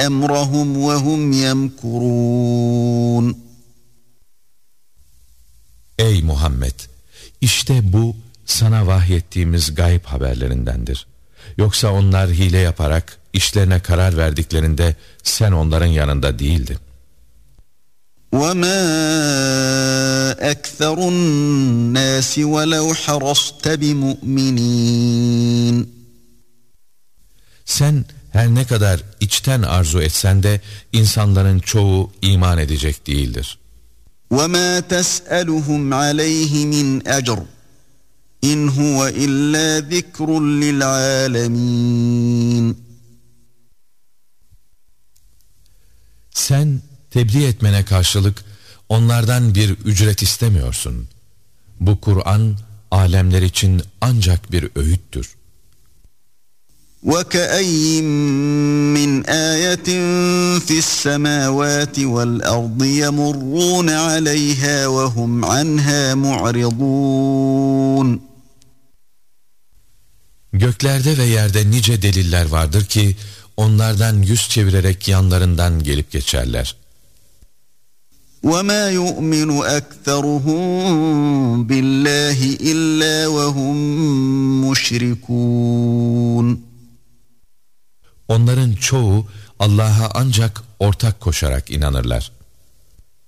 أَمْرَهُمْ وَهُمْ يَمْكُرُونَ. Ey Muhammed! İşte bu sana vahyettiğimiz gayb haberlerindendir. Yoksa onlar hile yaparak işlerine karar verdiklerinde sen onların yanında değildin. وَمَا أَكْثَرُ النَّاسِ وَلَوْ حَرَصْتَ بِمُؤْمِنِينَ. Sen her ne kadar içten arzu etsen de insanların çoğu iman edecek değildir. وَمَا تَسْأَلُهُمْ عَلَيْهِ مِنْ أَجْرٍ إِنْ هُوَ إِلَّا ذِكْرٌ لِلْعَالَمِينَ. Sen tebliğ etmene karşılık onlardan bir ücret istemiyorsun. Bu Kur'an alemler için ancak bir öğüttür. وَكَأَيٍّ مِّنْ آيَةٍ فِي السَّمَاوَاتِ وَالْأَرْضِ يَمُرُّونَ عَلَيْهَا وَهُمْ عَنْهَا مُعْرِضُونَ. Göklerde ve yerde nice deliller vardır ki onlardan yüz çevirerek yanlarından gelip geçerler. وَمَا يُؤْمِنُ أَكْثَرُهُمْ بِاللّٰهِ إِلَّا وَهُمْ مُشْرِكُونَ. Onların çoğu Allah'a ancak ortak koşarak inanırlar.